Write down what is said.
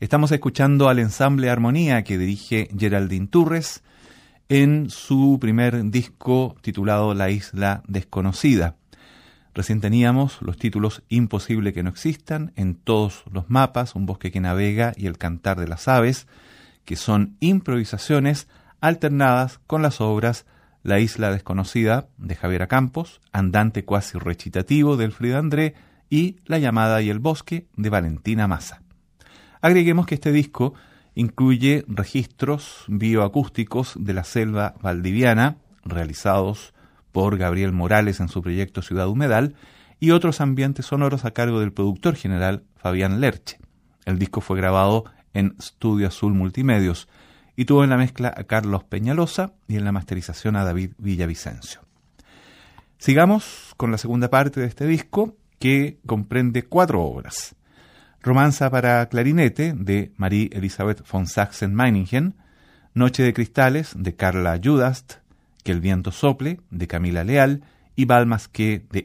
Estamos escuchando al ensamble Armonía que dirige Geraldine Turres en su primer disco titulado La Isla Desconocida. Recién teníamos los títulos Imposible que no existan, En todos los mapas, Un bosque que navega y El cantar de las aves, que son improvisaciones alternadas con las obras La Isla Desconocida de Javiera Campos, Andante cuasi recitativo de Elfrida André y La llamada y el bosque de Valentina Massa. Agreguemos que este disco incluye registros bioacústicos de la selva valdiviana, realizados por Gabriel Morales en su proyecto Ciudad Humedal, y otros ambientes sonoros a cargo del productor general Fabián Lerche. El disco fue grabado en Estudio Azul Multimedios y tuvo en la mezcla a Carlos Peñalosa y en la masterización a David Villavicencio. Sigamos con la segunda parte de este disco, que comprende 4 obras. Romanza para clarinete, de Marie Elisabeth von Sachsen-Meiningen, Noche de cristales, de Carla Judast, Que el viento sople, de Camila Leal, y Balmasqué, de